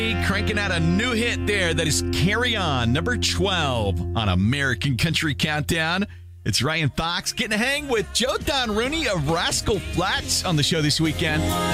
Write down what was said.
Cranking out a new hit there. That is Carry On, number 12 on American Country Countdown. It's Ryan Fox getting a hang with Joe Don Rooney of Rascal Flatts on the show this weekend.